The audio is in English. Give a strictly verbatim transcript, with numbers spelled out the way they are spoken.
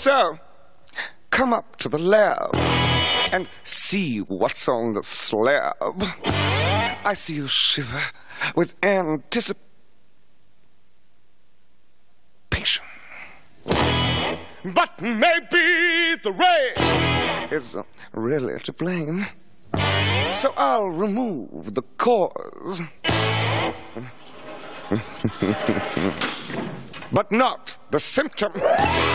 So, come up to the lab and see what's on the slab. I see you shiver with anticipation. But maybe the rain is really to blame. So I'll remove the cause. But not the symptom.